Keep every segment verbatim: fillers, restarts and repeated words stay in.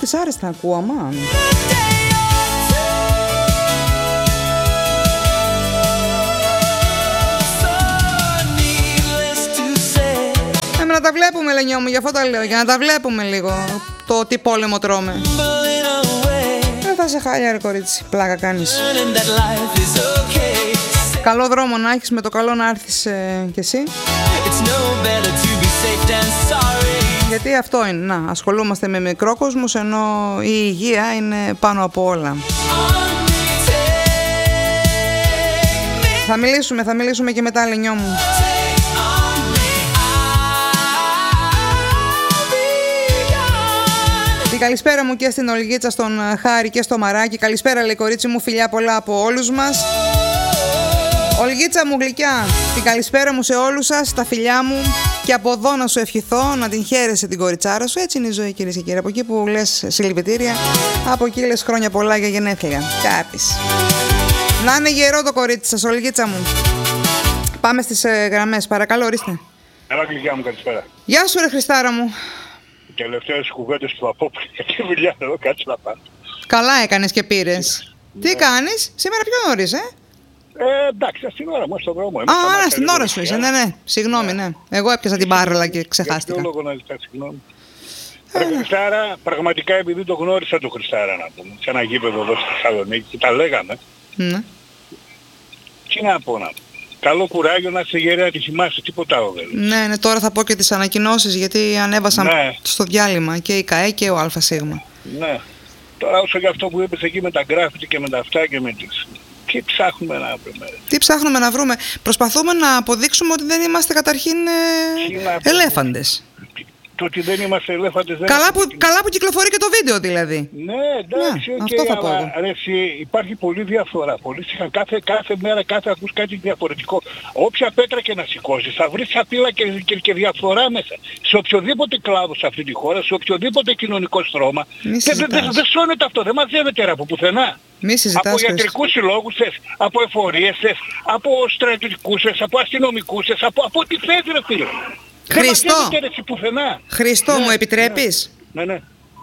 δυσάρεστα ακούω, αμάν. Ε, να τα βλέπουμε, Λενιό μου, γι' αυτό τα λέω, για να τα βλέπουμε λίγο, το τι πόλεμο τρώμε. Δεν θα σε χάλια, ρε κορίτσι, πλάκα κάνεις. Καλό δρόμο να έχεις, με το καλό να έρθεις ε, κι εσύ. Γιατί αυτό είναι, να, ασχολούμαστε με μικρόκοσμους, ενώ η υγεία είναι πάνω από όλα. Θα μιλήσουμε, θα μιλήσουμε και μετά, Λενιό μου. Την καλησπέρα μου και στην Ολγίτσα, στον Χάρη και στο Μαράκι. Καλησπέρα, λέει, κορίτσι μου, φιλιά πολλά από όλους μας. Ολγίτσα μου γλυκιά, την καλησπέρα μου σε όλους σας, τα φιλιά μου, και από εδώ να σου ευχηθώ να την χαίρεσαι την κοριτσάρα σου. Έτσι είναι η ζωή, κυρίες και κύριοι. Από εκεί που λες συλληπιτήρια, από εκεί λες χρόνια πολλά για γενέθλια. Κάπης. Να είναι γερό το κορίτσι σας, Ολγίτσα μου. Πάμε στις ε, γραμμές, παρακαλώ, ορίστε. Έλα, γλυκιά μου, καλησπέρα. Γεια σου, ρε Χριστάρα μου. Οι τελευταίες κουβέντες του Απόπουλου για τη δουλειά εδώ, κάτσε να πάω. Καλά έκανες και πήρες. Ναι. Τι κάνεις, σήμερα πιο νωρίς, ε? Ε, εντάξει, στην ώρα μου, στον δρόμο. Α, άρα στην ώρα σου είσαι, ναι, ναι. Συγγνώμη, ναι. Εγώ έπιασα την μπάρολα και ξεχάστηκα. Για ποιο λόγο να ζητάς συγγνώμη. Ρε Χριστάρα, πραγματικά επειδή το γνώρισα το Χριστάρα, να πούμε, σε ένα γήπεδο εδώ στη Θεσσαλονίκη και τα λέγαμε. Ναι. Τι να πω, να πω. Καλό κουράγιο, να είσαι γερέα, τη θυμάσαι, τίποτα άλλο δεν. Ναι, ναι, τώρα θα πω και τις ανακοινώσεις, γιατί ανέβασαν ναι. στο διάλειμμα και η ΚΑΕ και ο ΑΣ. Ναι. Τώρα όσο για αυτό που είπες εκεί με τα γκράφιτι και με τα αυτά και με τις... Τι ψάχνουμε να βρούμε. Τι ψάχνουμε να βρούμε. Προσπαθούμε να αποδείξουμε ότι δεν είμαστε καταρχήν ε, ελέφαντες. Το ότι δεν είμαστε ελέφαντες δεν καλά, που, καλά που κυκλοφορεί και το βίντεο δηλαδή. Ναι, εντάξει, ναι, okay, αυτό θα πω εγώ. Ρε, υπάρχει πολλή διαφορά. Πολύ συχνά, κάθε, κάθε μέρα, κάθε ακούς κάτι διαφορετικό. Όποια πέτρα και να σηκώσεις, θα βρεις σαπίλα και, και, και διαφορά μέσα. Σε οποιοδήποτε κλάδο σε αυτή τη χώρα, σε οποιοδήποτε κοινωνικό στρώμα. Δεν δε, δε, δε σώνεται αυτό, δεν μαζεύεται από πουθενά. Από ιατρικούς συλλόγους θες, από εφορίες θες, από στρατιωτικούς θες, από αστυνομικούς θες, από, από ό,τι θες, ρε φίλε. Χριστό, Χριστό ναι, μου επιτρέπεις? Ναι, ναι.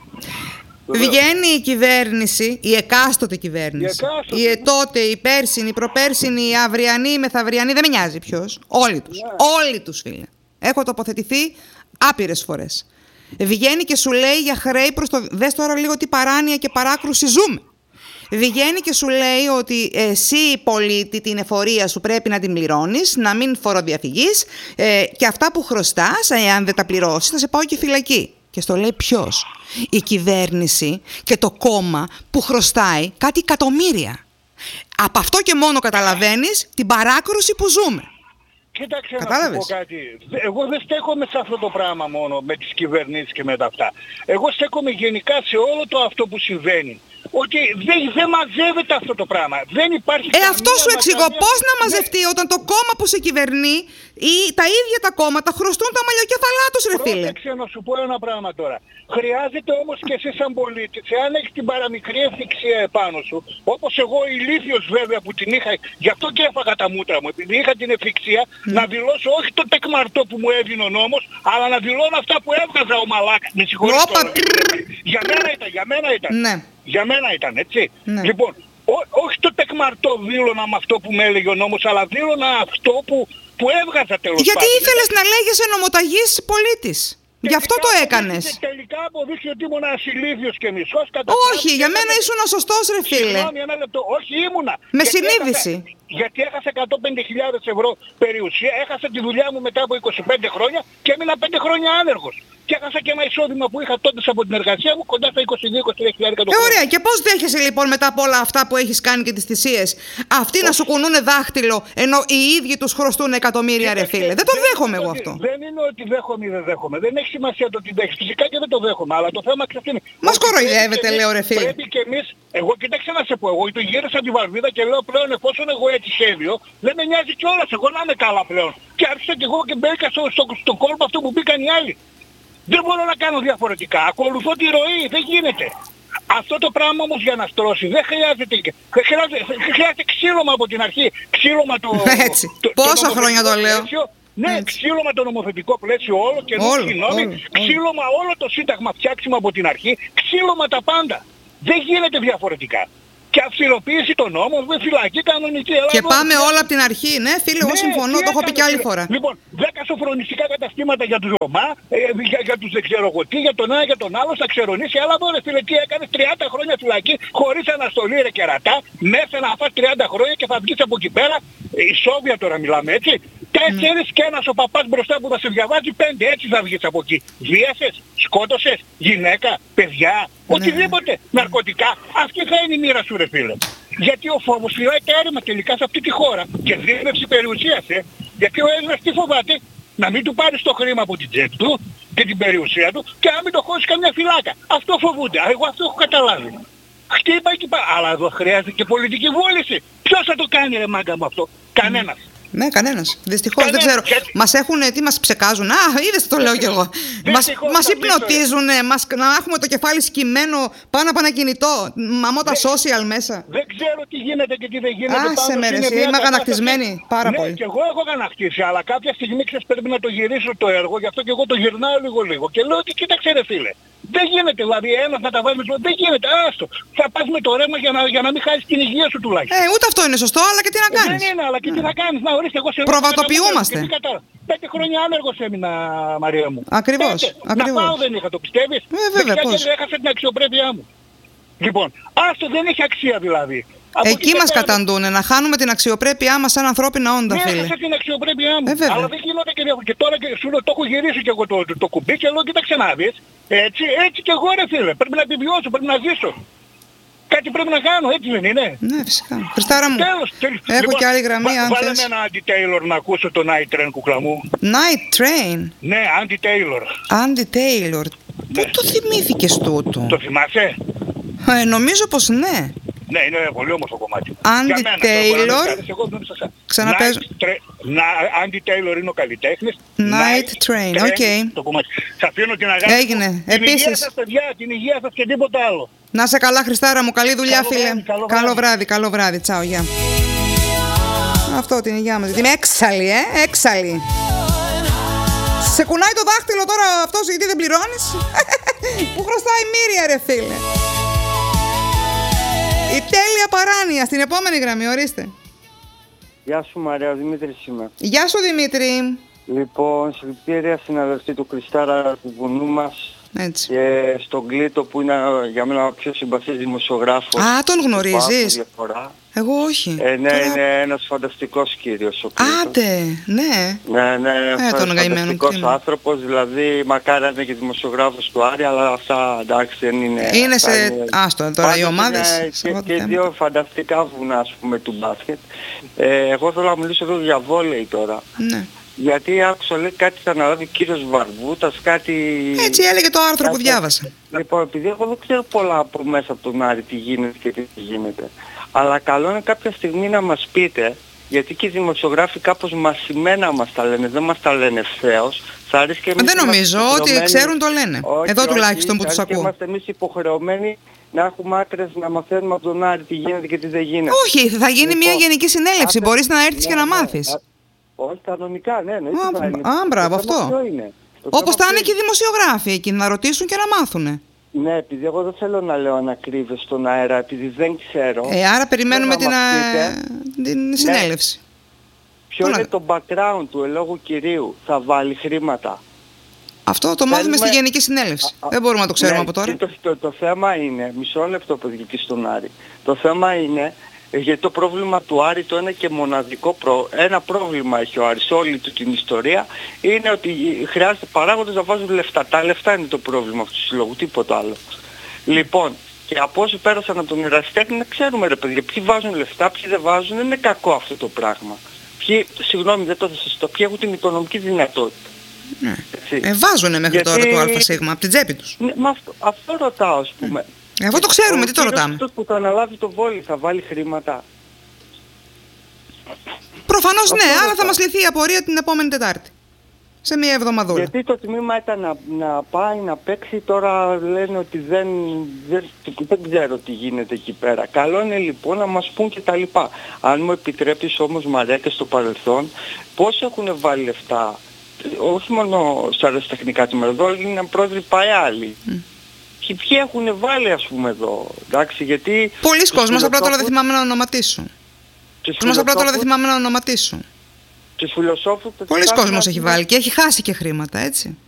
Βγαίνει η κυβέρνηση, η εκάστοτε κυβέρνηση, η, εκάστοτε. η τότε, η πέρσινη, η προπέρσινη, η αυριανή, η μεθαυριανή, δεν με νοιάζει ποιος. Όλοι τους, ναι. όλοι τους φίλε. Έχω τοποθετηθεί άπειρες φορές. Βγαίνει και σου λέει για χρέη προς το... Δες τώρα λίγο τι παράνοια και παράκρουση ζούμε. Βγαίνει και σου λέει ότι εσύ πολίτη την εφορία σου πρέπει να την πληρώνεις, να μην φοροδιαφυγείς ε, και αυτά που χρωστάς, εάν δεν τα πληρώσεις, θα σε πάω και φυλακή. Και στο λέει ποιος? Η κυβέρνηση και το κόμμα που χρωστάει κάτι εκατομμύρια. Από αυτό και μόνο καταλαβαίνεις την παράκρουση που ζούμε. Κοίταξε να σου πω κάτι. Εγώ δεν στέκομαι σε αυτό το πράγμα μόνο με τις κυβερνήσεις και με τα αυτά. Εγώ στέκομαι γενικά σε όλο το αυτό που συμβαίνει. Ότι δεν δε μαζεύεται αυτό το πράγμα. Δεν υπάρχει. Ε, αυτό σου εξηγώ. Καμία... Πώς να μαζευτεί ναι. όταν το κόμμα που σε κυβερνεί ή τα ίδια τα κόμματα χρωστούν τα μαλλιοκέφαλά τους, ρε φίλε. Πρόσεξε να σου πω ένα πράγμα τώρα. Χρειάζεται όμως και εσύ σαν πολίτης, εάν έχεις την παραμικρή ευθυξία επάνω σου, όπως εγώ ηλίθιος βέβαια που την είχα, γι' αυτό και έφαγα τα μούτρα μου, επειδή είχα την ευθυξία mm. να δηλώσω όχι το τεκμαρτό που μου έδινε ο νόμος, αλλά να δηλώνω αυτά που έβγαζα ο μαλάκας. Με συγχωρείτε. Για μένα ήταν, για μένα ήταν. Ναι. Για μένα ήταν, έτσι. Ναι. Λοιπόν, ό, όχι το τεκμαρτό δήλωνα με αυτό που με έλεγε ο νόμος, αλλά δήλωνα αυτό που, που έβγαζα τέλος πάντων. Γιατί ήθελες να λέγεσαι νομοταγής πολίτης. Γι' αυτό το έκανες. Τελικά αποδείξει ότι ήμουν ασυλίθιος και μισός. Όχι, για μένα ήσουν ο σωστός, ρε φίλε. Συγγνώμη, ένα λεπτό. Όχι, ήμουνα. Με συνείδηση. Γιατί έχασα εκατόν πενήντα χιλιάδες ευρώ περιουσία, έχασα τη δουλειά μου μετά από είκοσι πέντε χρόνια και έμεινα πέντε χρόνια άνεργος. Και έχασα και ένα εισόδημα που είχα τότε από την εργασία μου κοντά στα είκοσι δύο με είκοσι τρία χιλιάδες ευρώ. Ε, ωραία. Και πώς δέχεσαι λοιπόν μετά από όλα αυτά που έχεις κάνει και τις θυσίες, αυτοί να σου κουνούνε δάχτυλο ενώ οι ίδιοι τους χρωστούν εκατομμύρια, ρε φίλε? Δεν το δέχομαι εγώ αυτό. Δεν είναι ότι δέχομαι ή δεν δέχομαι. Δεν έχει σημασία το ότι δέχεις. Φυσικά και δεν το δέχομαι. Αλλά το θέμα είναι. Μας κοροϊδεύετε, λέω, ρε φίλε. Πρέπει και εμείς. Εγώ κοιτάξτε να σε πω. Εγώ του γύρισα τη βαρβίδα και λέω πλέον εφόσον εγώ έτσι σχέδιο, δεν με νοιάζει κιόλας. Εγώ να είμαι καλά πλέον. Και άρχισα και εγώ και μπήκα στο, στο, στο κόλπο αυτό που μπήκαν οι άλλοι. Δεν μπορώ να κάνω διαφορετικά. Ακολουθώ τη ροή. Δεν γίνεται. Αυτό το πράγμα όμως για να στρώσει δεν χρειάζεται. Χρειάζεται, χρειάζεται ξύλωμα από την αρχή. Ξύλωμα το. Έτσι. Το, Πόσα το χρόνια το λέω. Ναι, έτσι. Ξύλωμα το νομοθετικό πλαίσιο όλο και συγγνώμη, ξύλωμα όλο το σύνταγμα φτιάξιμο από την αρχή, ξύλωμα τα πάντα. Δεν γίνεται διαφορετικά. Και αυστηροποίηση των νόμων, με φυλακή κανονική. Και πάμε όλα από την αρχή, ναι φίλε, εγώ ναι, συμφωνώ, το έχω πει και άλλη φορά. Λοιπόν, δέκα σοφρονιστικά καταστήματα για τους Ρωμά, ε, για, για τους δεν ξέρω εγώ τι, για τον ένα για τον άλλο, θα ξερονίσει. Αλλά τώρα φίλε, τι έκανες, τριάντα χρόνια φυλακή, χωρίς αναστολή ρε κερατά, μέσα να φας τριάντα χρόνια και θα βγεις από εκεί πέρα, η Σόβια τώρα μιλάμε έτσι, τέσσερις mm. και ένας ο παπάς μπροστά που θα σε διαβάζει, πέντε, έτσι θα βγεις από εκεί. Βίασες, σκότωσες, γυναίκα, παιδιά, mm. οτιδήποτε, ναρκωτικά. Αυτή θα είναι η μοίρα σου ρε φίλε. Γιατί ο φόβος φυλάει τα έρημα τελικά σε αυτή τη χώρα και δίμευση περιουσίας, ε. Γιατί ο Έλληνας τι φοβάται, να μην του πάρει το χρήμα από την τσέπη του και την περιουσία του και να μην το χώσει καμιά φυλάκα. Αυτό φοβούνται, εγώ αυτό έχω καταλάβει. Χτύπα εκεί πά. Αλλά εδώ χρειάζεται και πολιτική βούληση. Ποιος θα το κάνει ρε μάγκα μου αυτό, κανένας. Ναι, κανένας. Δυστυχώς δεν ξέρω. Και... Μας έχουν, τι μας ψεκάζουν. Α, είδες το λέω κι εγώ. μας μας υπνοτίζουν, μας, να έχουμε το κεφάλι σκυμμένο πάνω από ένα κινητό. Μαμώ τα social μέσα. Δεν ξέρω τι γίνεται και τι δεν γίνεται. Άσε με ρε, εσύ, είμαι αγανακτισμένη πάρα ναι, πολύ. Ναι, και εγώ έχω αγανακτήσει, αλλά κάποια στιγμή ξέρεις πρέπει να το γυρίσω το έργο, γι' αυτό και εγώ το γυρνάω λίγο λίγο. Και λέω ότι κοίταξε ρε φίλε. Δεν γίνεται, δηλαδή ένας να τα βάλει με το... Δεν γίνεται, άστο. Θα πας με το ρέμα για να, για να μην χάσεις την υγεία σου τουλάχιστον. Ε, ούτε αυτό είναι σωστό, αλλά και τι να κάνεις. Δεν είναι, αλλά και τι να κάνεις. Να ορίστε, εγώ σε... Προβατοποιούμαστε. Πέντε χρόνια άνεργος έμεινα, Μαρία μου. Ακριβώς, ακριβώς. Να πάω δεν είχα, το πιστεύεις. Ε, βέβαια, πώς. Και έχασα την αξιοπρέπειά μου. Λοιπόν, άστο δεν έχει αξία δηλαδή. Εκεί μας πέρα... καταντούνε, να χάνουμε την αξιοπρέπειά μας σαν ανθρώπινα όντα, φίλε. Έχασα την αξιοπρέπειά μου. Ε, αλλά δεν γινόταν και διαφορετικά. Και τώρα και σου λέω, το έχω γυρίσει και εγώ το, το, το κουμπί και λέω, κοίταξε να δεις. Έτσι, έτσι και εγώ ρε φίλε. Πρέπει να επιβιώσω, πρέπει να ζήσω. Κάτι πρέπει να κάνω, έτσι δεν είναι. Ναι, φυσικά. Χριστάρα μου, τέλος, τέλος. Έχω λοιπόν, και άλλη γραμμή, αν βάλε θες. Βάλε ένα Andy-Taylor να ακούσω το Night Train, κουκλά μου. Night Train? Ναι, Andy-Taylor. Andy-Taylor. Ναι. Πού το θυμήθηκες τούτο? Το θυμάσαι? Ε, νομίζω πως ναι. Ναι, είναι πολύ όμορφο κομμάτι. Andy-Taylor. Ξαναπέζω. Andy-Taylor είναι ο καλλιτέχνης. Night Train, οκ. Okay. Σας αφήνω την αγάπη. Έγινε, την επίσης. Υγεία σας, παιδιά, την υγεία σας και τίποτα άλλο. Να σε καλά, Χριστάρα μου, καλή δουλειά, καλό φίλε. Βράδυ, καλό, καλό βράδυ. βράδυ, καλό βράδυ. Τσάω, γεια. Αυτό την υγεία μας. Είμαι έξαλλη, ε, έξαλλη. Σε κουνάει το δάχτυλο τώρα αυτός γιατί δεν πληρώνεις. Που χρωστάει μύρια ρε φίλε. Η τέλεια παράνοια στην επόμενη γραμμή, ορίστε. Γεια σου Μαρία, ο Δημήτρης είμαι. Γεια σου Δημήτρη. Λοιπόν, συλληπιτήρια στην αδερφή του Χριστάρα του βουνού μας. Έτσι. Και στον Κλήτο που είναι για μένα ο πιο συμπαθής δημοσιογράφος. Α, τον γνωρίζεις? Εγώ όχι. Ε, ναι, Τώρα... είναι ένας φανταστικός κύριος ο Κλήτος. Άντε, ναι. Ναι, ναι, ε, τον φανταστικός άνθρωπος, δηλαδή μακάρι να είναι και δημοσιογράφος του Άρη, αλλά αυτά εντάξει δεν είναι... Είναι σε... Είναι... Άστο, τώρα οι ομάδες... Είναι και, και δύο φανταστικά βουνά, ας πούμε, του μπάσκετ. Ε, εγώ θέλω να μιλήσω εδώ για βόλεϊ τώρα. Ναι. Γιατί άκουσα λέει κάτι θα αναλάβει ο κύριος Βαρβούτας, κάτι... Έτσι έλεγε το άρθρο κάτι... που διάβασα. Λοιπόν, επειδή εγώ δεν ξέρω πολλά από μέσα από τον Άρη τι γίνεται και τι γίνεται. Αλλά καλό είναι κάποια στιγμή να μας πείτε, γιατί και οι δημοσιογράφοι κάπως μασημένα μας τα λένε, δεν μας τα λένε ευθέως. Θα αρέσει και εμείς δεν νομίζω ότι ξέρουν το λένε. Όχι, εδώ όχι, τουλάχιστον που τους ακούω. Είμαστε εμείς υποχρεωμένοι να έχουμε άκρες να μαθαίνουμε από τον Άρη τι γίνεται και τι δεν γίνεται. Όχι, θα γίνει λοιπόν, μια γενική συνέλευση, άτε, μπορείς να έρθεις ναι, και να μάθεις. Ναι, όχι, κανονικά, ναι, ναι. Α, α, μπράβο, αυτό. Όπως θα είναι και οι δημοσιογράφοι εκεί, να ρωτήσουν και να μάθουνε. Ναι, επειδή εγώ δεν θέλω να λέω ανακρίβες στον αέρα, επειδή δεν ξέρω. Ε, άρα περιμένουμε την, α... την συνέλευση. Ναι. Ποιο είναι το background του ελόγου κυρίου, θα βάλει χρήματα. Αυτό το Θέλουμε... μάθουμε στη Γενική Συνέλευση. Α, δεν μπορούμε να το ξέρουμε ναι, από τώρα. Το, το, το θέμα είναι, μισό λεπτό που βγήκε στον Άρη. Το θέμα είναι, γιατί το πρόβλημα του Άρη το ένα και μοναδικό, προ... ένα πρόβλημα έχει ο Άρης όλη του την ιστορία, είναι ότι χρειάζεται παράγοντες να βάζουν λεφτά. Τα λεφτά είναι το πρόβλημα αυτού του συλλόγου, τίποτα άλλο. Λοιπόν, και από όσοι πέρασαν από τον ερασιτέχνη να ξέρουμε ρε παιδιά, ποιοι βάζουν λεφτά, ποιοι δεν βάζουν, είναι κακό αυτό το πράγμα. Ποιοι, συγγνώμη δεν το θα σας το, ποιοι έχουν την οικονομική δυνατότητα. Ναι. Ε, βάζουνε μέχρι γιατί... τώρα το ΑΣ από την τσέπη τους. Ναι, μα αυτό, αυτό ρωτάω ας πούμε. Ε, αυτό το ξέρουμε, τι το ρωτάμε. Αυτός που θα αναλάβει το βόλι θα βάλει χρήματα. Προφανώς ναι, άρα θα μας λυθεί η απορία την επόμενη Τετάρτη. Σε μία εβδομαδούλα. Γιατί το τμήμα ήταν να, να πάει να παίξει, τώρα λένε ότι δεν, δεν, δεν ξέρω τι γίνεται εκεί πέρα. Καλό είναι λοιπόν να μας πούν και τα λοιπά. Αν μου επιτρέπεις όμως, Μαρία, και στο παρελθόν, πώς έχουν βάλει λεφτά, όχι μόνο στα αεραστεχνικά τμήματα, εδώ είναι πρόεδροι πάει άλλοι. Mm. Και ποιοι έχουν βάλει, ας πούμε, εδώ, εντάξει, γιατί... Πολλοί κόσμος, απλά τώρα δεν θυμάμαι να ονοματίσω. Κόσμος, απλά τώρα δεν θυμάμαι να ονοματίσω. Τους φιλοσόφους... Πολλοί κόσμος έχει βάλει και έχει χάσει και χρήματα, έτσι.